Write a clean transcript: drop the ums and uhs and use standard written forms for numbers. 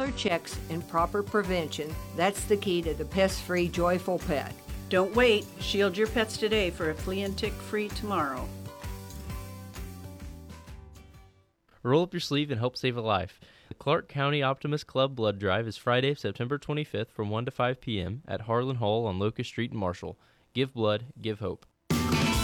regular checks and proper prevention, that's the key to the pest-free, joyful pet. Don't wait. Shield your pets today for a flea and tick-free tomorrow. Roll up your sleeve and help save a life. The Clark County Optimist Club Blood Drive is Friday, September 25th from 1 to 5 p.m. at Harlan Hall on Locust Street in Marshall. Give blood, give hope.